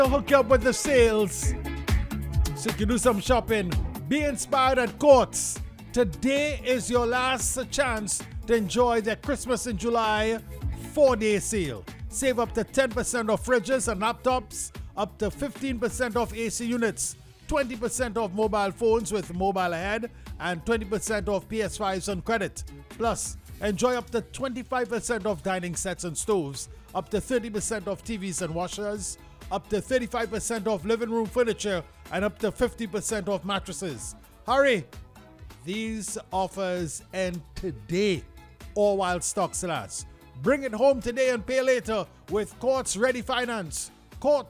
Hook you up with the sales so you can do some shopping. Be inspired at Courts. Today is your last chance to enjoy their Christmas in July 4-day sale. Save up to 10% off fridges and laptops, up to 15% off AC units, 20% off mobile phones with Mobile Ahead, and 20% off PS5s on credit. Plus, enjoy up to 25% off dining sets and stoves, up to 30% off TVs and washers, up to 35% off living room furniture, and up to 50% off mattresses. Hurry! These offers end today or while stocks last. Bring it home today and pay later with Courts Ready Finance. Courts